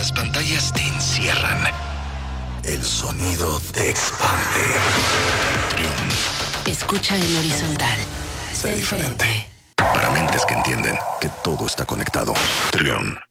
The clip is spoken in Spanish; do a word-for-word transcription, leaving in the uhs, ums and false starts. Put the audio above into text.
las pantallas te encierran, el sonido te expande. Trión. Escucha en horizontal. Sé diferente. Para mentes que entienden que todo está conectado. Trión.